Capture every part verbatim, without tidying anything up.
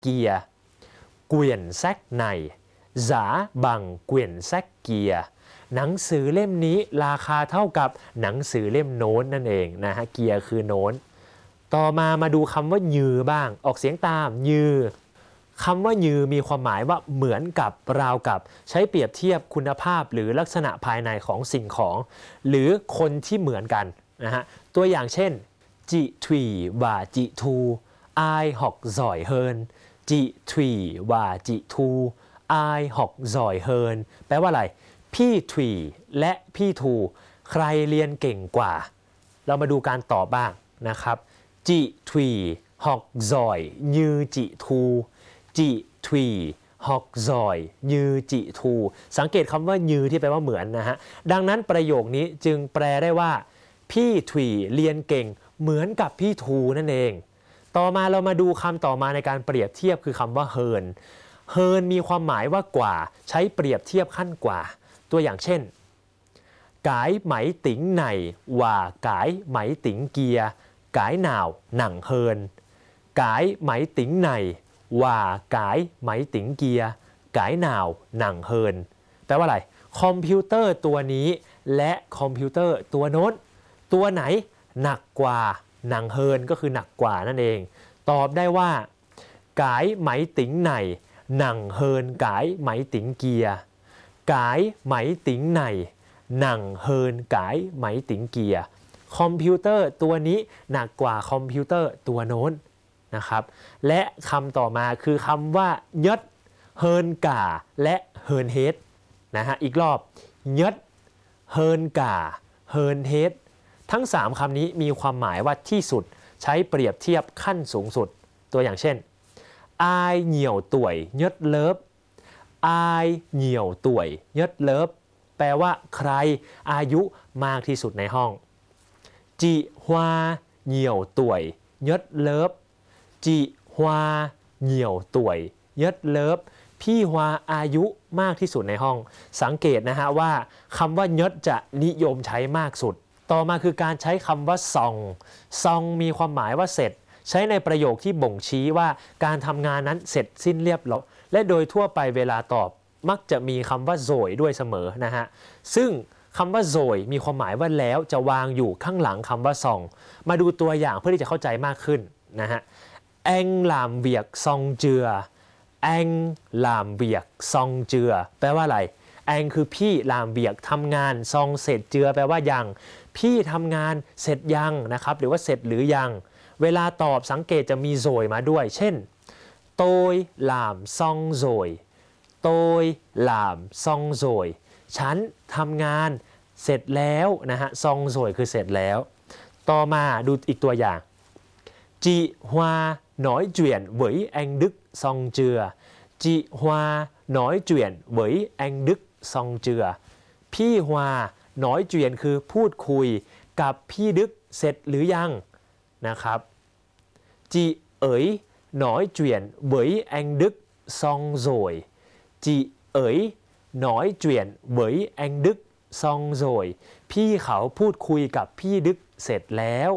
kia quyển sách này giá bằng quyển sách kiaหนังสือเล่มนี้ราคาเท่ากับหนังสือเล่มโน้นนั่นเองนะฮะเกียร์คือโน้นต่อมามาดูคำว่ายือบ้างออกเสียงตามยือคำว่ายือมีความหมายว่าเหมือนกับราวกับใช้เปรียบเทียบคุณภาพหรือลักษณะภายในของสิ่งของหรือคนที่เหมือนกันนะฮะตัวอย่างเช่นจิทวีว่าจิทูไอหอกจ่อยเฮินจิทวีว่าจิทูไอหอกจ่อยเฮินแปลว่าอะไรพี่ทวีและพี่ทูใครเรียนเก่งกว่าเรามาดูการตอบบ้างนะครับจิทวีหอกจ่อยยือจิทูจิทวีหอกจ่อยยือจิทูสังเกตคำว่ายือที่แปลว่าเหมือนนะฮะดังนั้นประโยคนี้จึงแปลได้ว่าพี่ทวีเรียนเก่งเหมือนกับพี่ทูนั่นเองต่อมาเรามาดูคำต่อมาในการเปรียบเทียบคือคำว่าเฮินเฮินมีความหมายว่ากว่าใช้เปรียบเทียบขั้นกว่าตัวอย่างเช่นกายไหมติ๋งไหนว่ากายไหมติ๋งเกียกายหนาวหนังเฮินกายไหมติ๋งไหนว่ากายไหมติ๋งเกียกายหนาวหนังเฮินแปลว่าอะไรคอมพิวเตอร์ตัวนี้และคอมพิวเตอร์ตัวโน้นตัวไหนหนักกว่าหนังเฮินก็คือหนักกว่านั่นเองตอบได้ว่ากายไหมติ๋งไหนหนังเฮินกายไหมติ๋งเกียกายไหมติ๋งไหนหนังเฮินกายไหมติ๋งเกียคอมพิวเตอร์ตัวนี้หนักกว่าคอมพิวเตอร์ตัวโน้นนะครับและคำต่อมาคือคำว่ายดเฮินกาและเฮินเฮดนะฮะอีกรอบยดเฮินกาเฮินเฮดทั้งสามคำนี้มีความหมายว่าที่สุดใช้เปรียบเทียบขั้นสูงสุดตัวอย่างเช่นอายเหนี่ยวต่วยยดเลิฟอายเหนี่ยวต่วยยดเลิฟแปลว่าใครอายุมากที่สุดในห้องจิฮวาเหนี่ยวต่วยยดเลิฟจิฮวาเหนี่ยวต่วยยดเลิฟพี่ฮวาอายุมากที่สุดในห้องสังเกตนะฮะว่าคำว่ายดจะนิยมใช้มากสุดต่อมาคือการใช้คำว่าซองซองมีความหมายว่าเสร็จใช้ในประโยคที่บ่งชี้ว่าการทำงานนั้นเสร็จสิ้นเรียบร้อยและโดยทั่วไปเวลาตอบมักจะมีคำว่าโซยด้วยเสมอนะฮะซึ่งคำว่าโซยมีความหมายว่าแล้วจะวางอยู่ข้างหลังคำว่าซองมาดูตัวอย่างเพื่อที่จะเข้าใจมากขึ้นนะฮะแองลามเวียกซองเจือแองลามเวียกซองเจือแปลว่าอะไรแองคือพี่ลามเวียกทำงานซองเสร็จเจือแปลว่ายังพี่ทำงานเสร็จยังนะครับหรือว่าเสร็จหรือยังเวลาตอบสังเกตจะมีโซยมาด้วยเช่นโตยลามซองโซยโตยลามซองโซยฉันทำงานเสร็จแล้วนะฮะซองโซยคือเสร็จแล้วต่อมาดูอีกตัวอย่างจีฮวาน้อยเจียนเหวยแองดึกซองเจือจีฮวาน้อยเจียนเหวยแองดึกซองเจือพี่ฮวาน้อยเจียนคือพูดคุยกับพี่ดึกเสร็จหรือยังนะครับจีเอ๋ยน้อยเจียนเหวยแองดึกซองโซยจีเอ๋ยน้อยเจียนเหวยแองดึกซองโซยพี่เขาพูดคุยกับพี่ดึกเสร็จแล้ว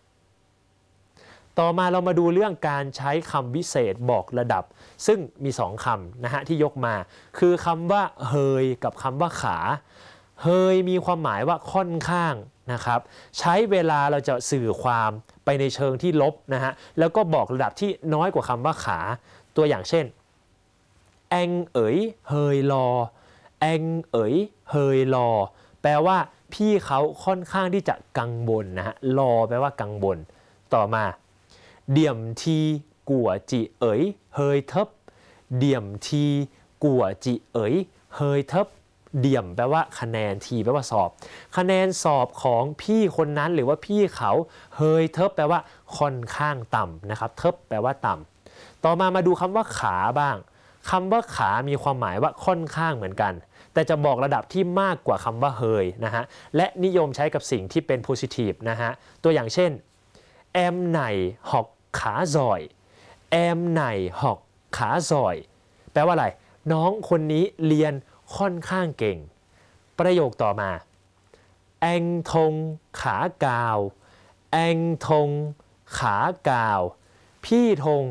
ต่อมาเรามาดูเรื่องการใช้คำวิเศษบอกระดับซึ่งมีสองคำนะฮะที่ยกมาคือคำว่าเฮยกับคำว่าขาเฮยมีความหมายว่าค่อนข้างนะครับใช้เวลาเราจะสื่อความไปในเชิงที่ลบนะฮะแล้วก็บอกระดับที่น้อยกว่าคำว่าขาตัวอย่างเช่นแองเอ๋ยเฮยรอแองเอ๋ยเฮยรอแปลว่าพี่เขาค่อนข้างที่จะกังวลนะฮะรอแปลว่ากังวลต่อมาเดี่ยมทีกัวจิเอ๋ยเฮยเทบเดี่ยมทีกัวจิเอ๋ยเฮยเทบเดี่ยมแปลว่าคะแนนทีแปลว่าสอบคะแนนสอบของพี่คนนั้นหรือว่าพี่เขาเฮยเทบแปลว่าค่อนข้างต่ำนะครับเทบแปลว่าต่ำต่อมามาดูคำว่าขาบ้างคำว่าขามีความหมายว่าค่อนข้างเหมือนกันแต่จะบอกระดับที่มากกว่าคำว่าเฮยนะฮะและนิยมใช้กับสิ่งที่เป็น positive นะฮะตัวอย่างเช่นแอมไหนหอกขาซอยแอมไหนหอกขาซอยแปลว่าอะไรน้องคนนี้เรียนค่อนข้างเก่งประโยคต่อมาแองทงขากาวแองทงขากาวพี่ธง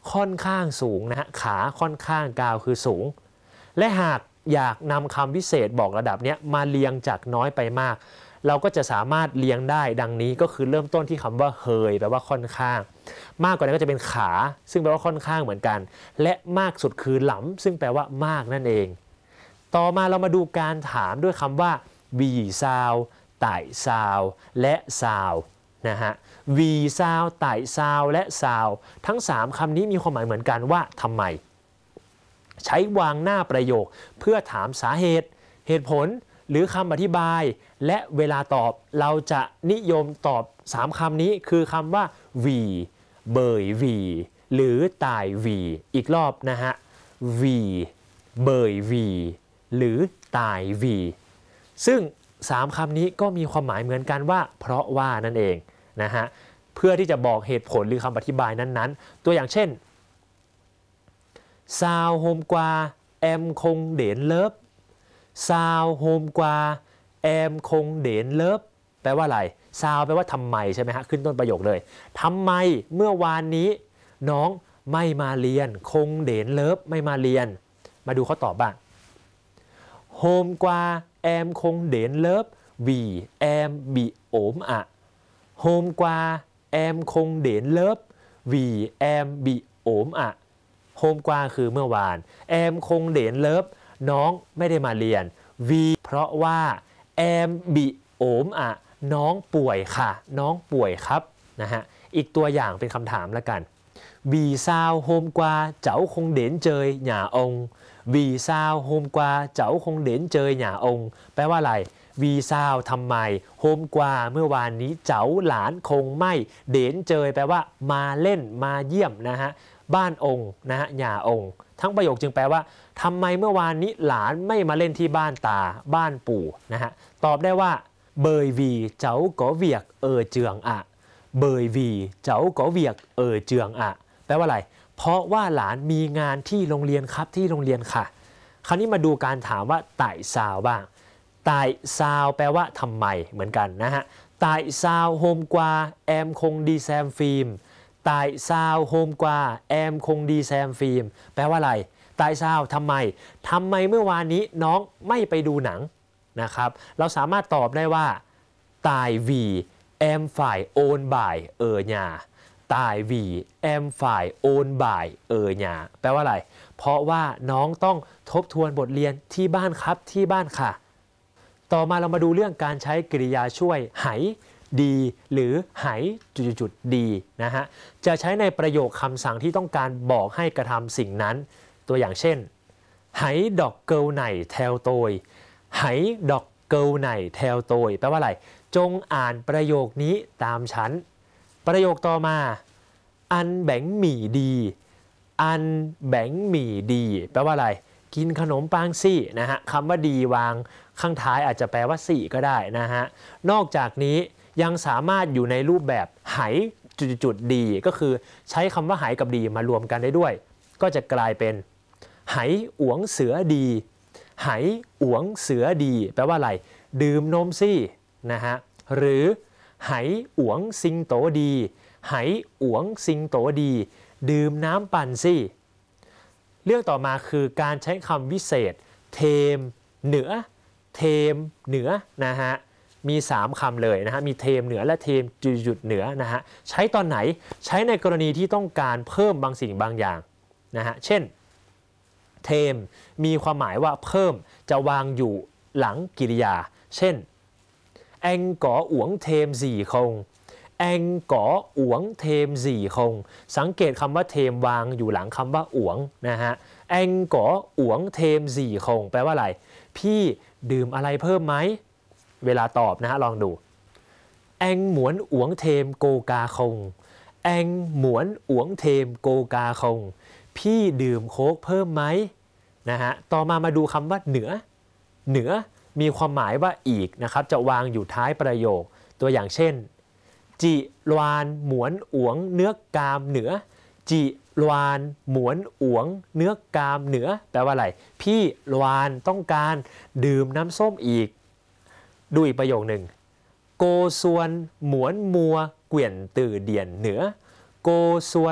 ค่อนข้างสูงนะฮะขาค่อนข้างกาวคือสูงและหากอยากนำคำวิเศษบอกระดับเนี้ยมาเรียงจากน้อยไปมากเราก็จะสามารถเรียงได้ดังนี้ก็คือเริ่มต้นที่คำว่าเฮยแปลว่าค่อนข้างมากกว่านั้นก็จะเป็นขาซึ่งแปลว่าค่อนข้างเหมือนกันและมากสุดคือหลำซึ่งแปลว่ามากนั่นเองต่อมาเรามาดูการถามด้วยคำว่าวีซาวไต่ซาวและซาวนะฮะวีซาวไต่ซาวและซาวทั้งสามคำนี้มีความหมายเหมือนกันว่าทำไมใช้วางหน้าประโยคเพื่อถามสาเหตุเหตุผลหรือคำอธิบายและเวลาตอบเราจะนิยมตอบสามคำนี้คือคำว่าวีเบยวีหรือตายวีอีกรอบนะฮะวีเบยวีหรือตายวีซึ่งสามคำนี้ก็มีความหมายเหมือนกันว่าเพราะว่านั่นเองนะฮะเพื่อที่จะบอกเหตุผลหรือคำอธิบายนั้นๆตัวอย่างเช่นซาวโฮมกว่าแอมคงเด่นเลิฟซาวโฮมกว่าแอมคงเด่นเลิฟแปลว่าอะไรซาวแปลว่าทำไมใช่ไหมฮะขึ้นต้นประโยคเลยทำไมเมื่อวานนี้น้องไม่มาเรียนคงเด่นเลิฟไม่มาเรียนมาดูเขาตอบบ้างโฮมกว่าแอมคงเด่นเลิฟวีแอมบีโอมอะโฮมกว่าแอมคงเด่นเลิฟวีแอมบีโอมอะโฮมกว่าคือเมื่อวานแอมคงเด่นเลิฟน้องไม่ได้มาเรียนวีเพราะว่าแอมบีโอมอะน้องป่วยค่ะน้องป่วยครับนะฮะอีกตัวอย่างเป็นคำถามแล้วกันวีซาวโฮมกว่าเจ้าคงเด่นเจยหย่าองวีซาวโฮมกว่าเจ้าคงเด่นเจยหย่าองแปลว่าอะไรวีซาวทำไมโฮมกว่าเมื่อวานนี้เจ้าหลานคงไม่เด่นเจยแปลว่ามาเล่นมาเยี่ยมนะฮะบ้านองค์นะฮะหย่าองทั้งประโยคจึงแปลว่าทำไมเมื่อวานนี้หลานไม่มาเล่นที่บ้านตาบ้านปู่นะฮะตอบได้ว่าเบยวีเจ้าก๋อเวียกเออเจืองอะเบยวีเจ้าก๋อเวียกเออเจืองอะแปลว่าอะไรเพราะว่าหลานมีงานที่โรงเรียนครับที่โรงเรียนค่ะคราวนี้มาดูการถามว่าไต่ซาวบ้างไต่ซาวแปลว่าทำไมเหมือนกันนะฮะไต่ซาวโฮมกว่าแอมคงดีแซมฟิล์มไต่ซาวโฮมกว่าแอมคงดีแซมฟิล์มแปลว่าอะไรไต่ซาวทำไมทำไมเมื่อวานนี้น้องไม่ไปดูหนังนะครับเราสามารถตอบได้ว่าตายวีแอมฝ่ายโอนบ่ายเออหญาตายวีแอมฝ่ายโอนบ่ายเออหญาแปลว่าอะไรเพราะว่าน้องต้องทบทวนบทเรียนที่บ้านครับที่บ้านค่ะต่อมาเรามาดูเรื่องการใช้กริยาช่วยไหดีหรือไหจุดๆดีนะฮะจะใช้ในประโยคคำสั่งที่ต้องการบอกให้กระทำสิ่งนั้นตัวอย่างเช่นไหดอกเกิลไหนแทวโตยไหดอกเกิลไหนแทวโตยแปลว่าอะไรจงอ่านประโยคนี้ตามฉันประโยคต่อมาอันแบงหมี่ดีอันแบงหมี่ดีแปลว่าอะไรกินขนมปังซี่นะฮะคำว่าดีวางข้างท้ายอาจจะแปลว่าสี่ก็ได้นะฮะนอกจากนี้ยังสามารถอยู่ในรูปแบบไหจุดๆดีก็คือใช้คำว่าไหกับดีมารวมกันได้ด้วยก็จะกลายเป็นไหอวงเสือดีไหอวงเสือดีแปลว่าอะไรดื่มนมซี่นะฮะหรือไหอวงซิงโตดีไหอวงซิงโตดีดื่มน้ำปั่นซี่เรื่องต่อมาคือการใช้คำวิเศษเทมเหนือเทมเหนือนะฮะมีสามคำเลยนะฮะมีเทมเหนือและเทมจุดๆเหนือนะฮะใช้ตอนไหนใช้ในกรณีที่ต้องการเพิ่มบางสิ่งบางอย่างนะฮะเช่นเทมมีความหมายว่าเพิ่มจะวางอยู่หลังกริยาเช่นแองก๋ออวงเทมสี่คงแองก๋ออวงเทมสี่คงสังเกตคำว่าเทมวางอยู่หลังคำว่าอวงนะฮะแองก๋ออวงเทมสี่คงแปลว่าอะไรพี่ดื่มอะไรเพิ่มไหมเวลาตอบนะฮะลองดูแองหมวนอวงเทมโกกาคงแองหมวนอวงเทมโกกาคงพี่ดื่มโค้กเพิ่มไหมนะฮะต่อมามาดูคำว่าเหนือเหนือมีความหมายว่าอีกนะครับจะวางอยู่ท้ายประโยคตัวอย่างเช่นจิลวานหมวนอวงเนื้อกามเหนือจิลวานหมวนอวงเนื้อกามเหนือแปลว่าอะไรพี่ลวานต้องการดื่มน้ำส้มอีกดูอีกประโยคหนึ่งโกส่วนหมวนมัวเกวี่ยนตื่อเดียนเหนือโกส่วน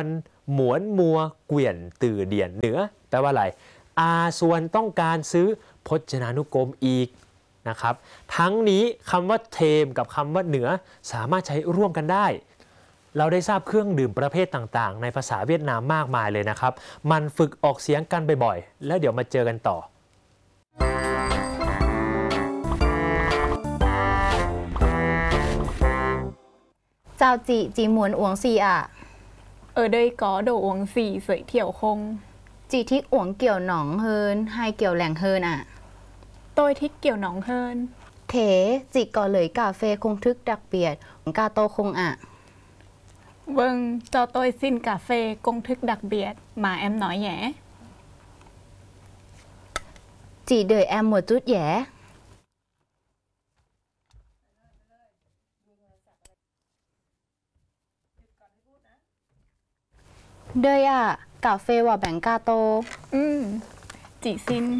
หมวนมัวเกวียนตื่อเดียนเหนือแปลว่าอะไรอาส่วนต้องการซื้อพจนานุกรมอีกนะครับทั้งนี้คำว่าเทมกับคำว่าเหนือสามารถใช้ร่วมกันได้เราได้ทราบเครื่องดื่มประเภทต่างๆในภาษาเวียดนามมากมายเลยนะครับมันฝึกออกเสียงกันบ่อยๆแล้วเดี๋ยวมาเจอกันต่อเจ้าจีจีหมวนอวงซีอ่ะ Ở đây có đồ uống gì giới thiệu không? Chị thích uống kiểu nóng hơn hay kiểu lạnh hơn ạ? Tôi thích kiểu nóng hơn. Thế chị có lấy cà phê công thức đặc biệt, gato không ạ? Vâng, cho tôi xin cà phê công thức đặc biệt mà em nói nhé. Chị đợi em một chút nhé. Đây ạ, cà phê và bánh gato. Ừ, chị xin.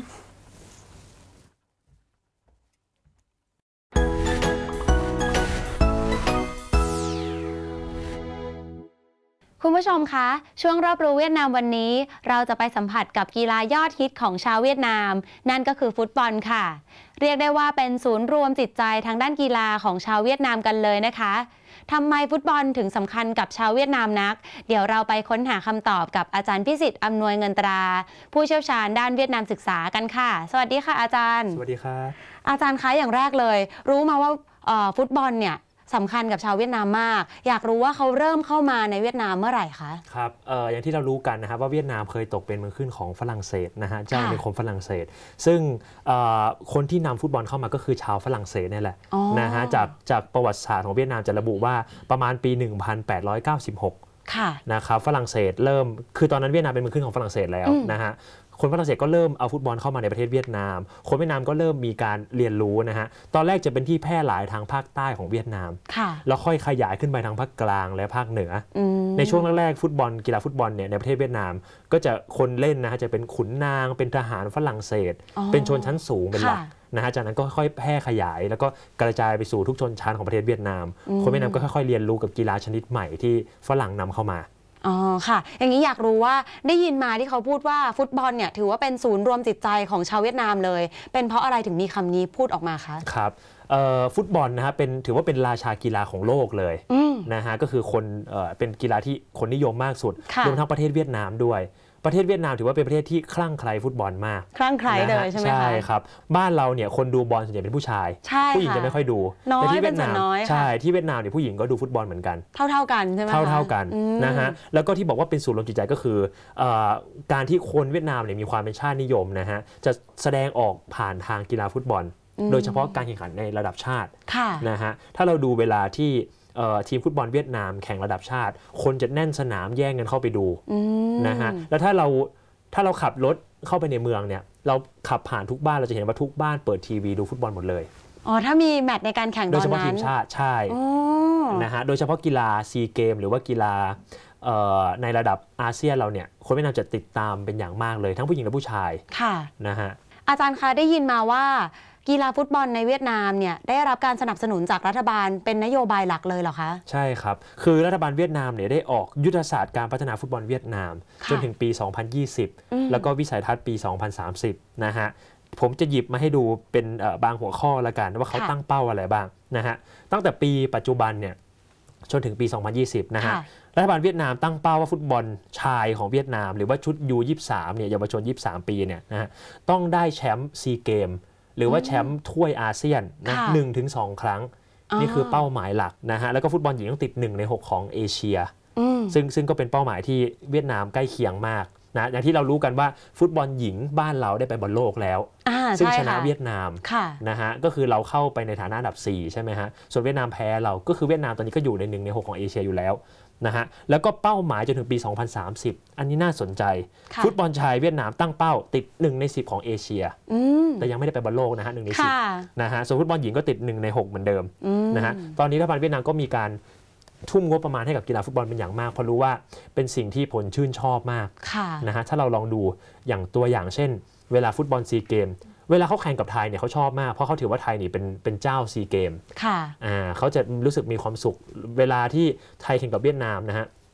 คุณผู้ชมคะช่วงรอบรู้เวียดนามวันนี้เราจะไปสัมผัสกับกีฬายอดฮิตของชาวเวียดนามนั่นก็คือฟุตบอลค่ะเรียกได้ว่าเป็นศูนย์รวมจิตใจทางด้านกีฬาของชาวเวียดนามกันเลยนะคะทำไมฟุตบอลถึงสำคัญกับชาวเวียดนามนักเดี๋ยวเราไปค้นหาคำตอบกับอาจารย์พิสิทธิ์อำนวยเงินตราผู้เชี่ยวชาญด้านเวียดนามศึกษากันค่ะสวัสดีค่ะอาจารย์สวัสดีครับอาจารย์คะอย่างแรกเลยรู้มาว่าฟุตบอลเนี่ยสำคัญกับชาวเวียดนามมากอยากรู้ว่าเขาเริ่มเข้ามาในเวียดนามเมื่อไหร่คะครับเอ่ออย่างที่เรารู้กันนะครับว่าเวียดนามเคยตกเป็นเมืองขึ้นของฝรั่งเศสนะฮะเจ้าในคมฝรั่งเศสซึ่งคนที่นำฟุตบอลเข้ามาก็คือชาวฝรั่งเศสนี่แหละนะฮะจากจากประวัติศาสตร์ของเวียดนามจะระบุว่าประมาณปี หนึ่งพันแปดร้อยเก้าสิบหก นะครับฝรั่งเศสเริ่มคือตอนนั้นเวียดนามเป็นเมืองขึ้นของฝรั่งเศสแล้วนะฮะคนฝรั่งเศสก็เริ่มเอาฟุตบอลเข้ามาในประเทศเวียดนามคนเวียดนามก็เริ่มมีการเรียนรู้นะฮะตอนแรกจะเป็นที่แพร่หลายทางภาคใต้ของเวียดนามแล้วค่อยขยายขึ้นไปทางภาคกลางและภาคเหนือในช่วงแรกๆฟุตบอลกีฬาฟุตบอลเนี่ยในประเทศเวียดนามก็จะคนเล่นนะฮะจะเป็นขุนนางเป็นทหารฝรั่งเศสเป็นชนชั้นสูงเป็นหลักนะฮะจากนั้นก็ค่อยแพร่ขยายแล้วก็กระจายไปสู่ทุกชนชั้นของประเทศเวียดนามคนเวียดนามก็ค่อยๆเรียนรู้กับกีฬาชนิดใหม่ที่ฝรั่งนำเข้ามาอ๋อค่ะอย่างนี้อยากรู้ว่าได้ยินมาที่เขาพูดว่าฟุตบอลเนี่ยถือว่าเป็นศูนย์รวมจิตใจของชาวเวียดนามเลยเป็นเพราะอะไรถึงมีคำนี้พูดออกมาคะครับฟุตบอลนะฮะเป็นถือว่าเป็นราชากีฬาของโลกเลยนะฮะก็คือคนเป็นกีฬาที่คนนิยมมากสุดรวมทั้งประเทศเวียดนามด้วยประเทศเวียดนามถือว่าเป็นประเทศที่คลั่งไคล้ฟุตบอลมากคลั่งไคล้เลยใช่ไหมคะใช่ครับบ้านเราเนี่ยคนดูบอลส่วนใหญ่เป็นผู้ชายผู้หญิงจะไม่ค่อยดูแต่ที่เวียดนามใช่ที่เวียดนามเนี่ยผู้หญิงก็ดูฟุตบอลเหมือนกันเท่าๆกันใช่ไหมเท่าๆกันนะฮะแล้วก็ที่บอกว่าเป็นศูนย์รวมจิตใจก็คือการที่คนเวียดนามเนี่ยมีความเป็นชาตินิยมนะฮะจะแสดงออกผ่านทางกีฬาฟุตบอลโดยเฉพาะการแข่งขันในระดับชาตินะฮะถ้าเราดูเวลาที่ทีมฟุตบอลเวียดนามแข่งระดับชาติคนจะแน่นสนามแย่งกันเข้าไปดูนะฮะแล้วถ้าเราถ้าเราขับรถเข้าไปในเมืองเนี่ยเราขับผ่านทุกบ้านเราจะเห็นว่าทุกบ้านเปิดทีวีดูฟุตบอลหมดเลยอ๋อถ้ามีแมตช์ในการแข่งตอนนั้นโดยเฉพาะทีมชาติใช่นะฮะโดยเฉพาะกีฬาซีเกมหรือว่ากีฬาในระดับอาเซียนเราเนี่ยคนเวียดนามจะติดตามเป็นอย่างมากเลยทั้งผู้หญิงและผู้ชายค่ะนะฮะอาจารย์คะได้ยินมาว่ากีฬาฟุตบอลในเวียดนามเนี่ยได้รับการสนับสนุนจากรัฐบาลเป็นนโยบายหลักเลยเหรอคะใช่ครับคือรัฐบาลเวียดนามเนี่ยได้ออกยุทธศาสตร์การพัฒนาฟุตบอลเวียดนามจนถึงปี สองพันยี่สิบ แล้วก็วิสัยทัศน์ปี สองพันสามสิบ นะฮะผมจะหยิบมาให้ดูเป็นบางหัวข้อละกันว่าเขาตั้งเป้าอะไรบ้างนะฮะตั้งแต่ปีปัจจุบันเนี่ยจนถึงปี สองพันยี่สิบ นะฮะรัฐบาลเวียดนามตั้งเป้าว่าฟุตบอลชายของเวียดนามหรือว่าชุด ยู ยี่สิบสาม เนี่ยเยาวชนยี่สิบสามปีเนี่ยนะฮะต้องได้แชมป์ซีเกมหรือว่าแชมป์ถ้วยอาเซียนนะหนึ่งถึงสองครั้งนี่คือเป้าหมายหลักนะฮะแล้วก็ฟุตบอลหญิงต้องติดหนึ่งในหกของเอเชียซึ่งซึ่งก็เป็นเป้าหมายที่เวียดนามใกล้เคียงมากนะอย่างที่เรารู้กันว่าฟุตบอลหญิงบ้านเราได้ไปบอลโลกแล้วซึ่งชนะเวียดนามนะฮะก็คือเราเข้าไปในฐานะอันดับสี่ใช่ไหมฮะส่วนเวียดนามแพ้เราก็คือเวียดนามตอนนี้ก็อยู่ในหนึ่งในหกของเอเชียอยู่แล้วนะฮะแล้วก็เป้าหมายจนถึงปี สองพันสามสิบ อันนี้น่าสนใจฟุตบอลชายเวียดนามตั้งเป้าติดหนึ่งในสิบของเอเชียแต่ยังไม่ได้ไปบอลโลกนะฮะหนึ่งในสิบนะฮะส่วนฟุตบอลหญิงก็ติดหนึ่งในหกเหมือนเดิมนะฮะตอนนี้รัฐบาลเวียดนามก็มีการทุ่มงบประมาณให้กับกีฬาฟุตบอลเป็นอย่างมากเพราะรู้ว่าเป็นสิ่งที่ผลชื่นชอบมากนะฮะถ้าเราลองดูอย่างตัวอย่างเช่นเวลาฟุตบอลซีเกมเวลาเขาแข่งกับไทยเนี่ยเขาชอบมากเพราะเขาถือว่าไทยนี่เป็นเป็นเจ้าซีเกมค่ะอ่าเขาจะรู้สึกมีความสุขเวลาที่ไทยแข่งกับเวียดนามนะฮะ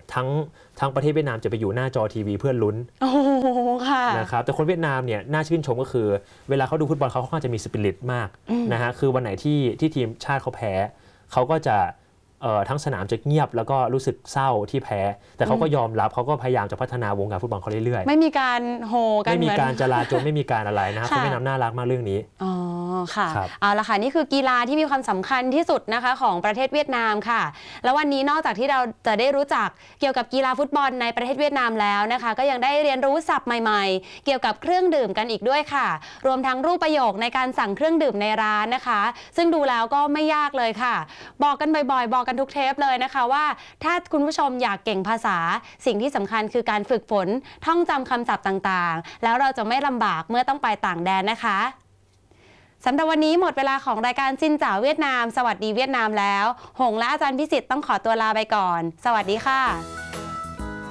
ทั้งทั้งประเทศเวียดนามจะไปอยู่หน้าจอทีวีเพื่อลุ้นโอ้โหค่ะนะครับแต่คนเวียดนามเนี่ยน่าชื่นชมก็คือเวลาเขาดูฟุตบอลเขาค่อนข้างจะมีสปิริตมากนะฮะคือวันไหนที่ที่ทีมชาติเขาแพ้เขาก็จะเอ่อทั้งสนามจะเงียบแล้วก็รู้สึกเศร้าที่แพ้แต่เขาก็ยอมรับเขาก็พยายามจะพัฒนาวงการฟุตบอลเขาเรื่อยๆไม่มีการโหกันไม่มีเหมือนการจลาจลไม่มีการอะไรนะครับค่ะคนเวียดนามน่ารักมากเรื่องนี้อ๋อค่ะครับเอาละค่ะนี่คือกีฬาที่มีความสำคัญที่สุดนะคะของประเทศเวียดนามค่ะ แล้ววันนี้นอกจากที่เราจะได้รู้จักเกี่ยวกับกีฬาฟุตบอลในประเทศเวียดนามแล้วนะคะ ก็ยังได้เรียนรู้ศัพท์ใหม่ๆ เกี่ยวกับเครื่องดื่มกันอีกด้วยค่ะ รวมทั้งรูปประโยคในการสั่งเครื่องดื่มในร้านนะคะ ซึ่งดูแล้วก็ไม่ยากเลยค่ะ บอกกันบ่อยๆ บอกกันทุกเทปเลยนะคะว่าถ้าคุณผู้ชมอยากเก่งภาษาสิ่งที่สำคัญคือการฝึกฝนท่องจำคำศัพท์ต่างๆ แล้วเราจะไม่ลำบากเมื่อต้องไปต่างแดนนะคะสำหรับวันนี้หมดเวลาของรายการซินจ๋าเวียดนามสวัสดีเวียดนามแล้วหงและอาจารย์พิสิทธิ์ต้องขอตัวลาไปก่อนสวัสดีค่ะ